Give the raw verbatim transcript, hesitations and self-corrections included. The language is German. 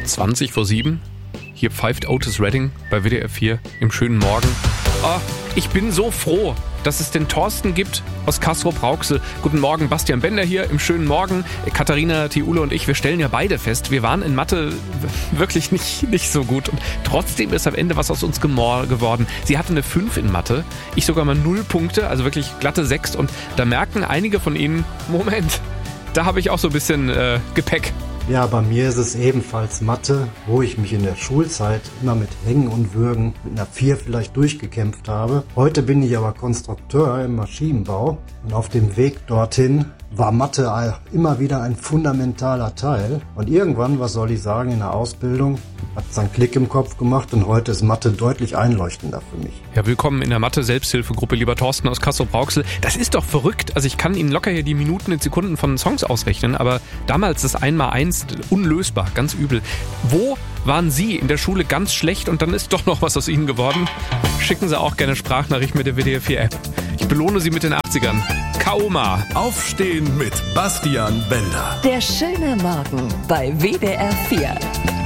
zwanzig vor sieben. Hier pfeift Otis Redding bei W D R vier im schönen Morgen. Oh, ich bin so froh, dass es den Thorsten gibt aus Castrop-Rauxel. Guten Morgen, Bastian Bender hier im schönen Morgen. Katharina Thiule und ich, wir stellen ja beide fest, wir waren in Mathe wirklich nicht, nicht so gut. Und trotzdem ist am Ende was aus uns gemor- geworden. Sie hatte eine fünf in Mathe, ich sogar mal null Punkte, also wirklich glatte sechs. Und da merken einige von Ihnen, Moment, da habe ich auch so ein bisschen äh, Gepäck. Ja, bei mir ist es ebenfalls Mathe, wo ich mich in der Schulzeit immer mit Hängen und Würgen mit einer vier vielleicht durchgekämpft habe. Heute bin ich aber Konstrukteur im Maschinenbau und auf dem Weg dorthin war Mathe immer wieder ein fundamentaler Teil. Und irgendwann, was soll ich sagen, in der Ausbildung hat es einen Klick im Kopf gemacht und heute ist Mathe deutlich einleuchtender für mich. Ja, willkommen in der Mathe-Selbsthilfegruppe, lieber Thorsten aus Castrop-Rauxel. Das ist doch verrückt. Also ich kann Ihnen locker hier die Minuten und Sekunden von Songs ausrechnen, aber damals das Einmaleins unlösbar, ganz übel. Wo waren Sie in der Schule ganz schlecht und dann ist doch noch was aus Ihnen geworden? Schicken Sie auch gerne Sprachnachricht mit der W D R vier App. Ich belohne Sie mit den achtzigern. Kaoma. Aufstehen mit Bastian Bender. Der schöne Morgen bei W D R vier.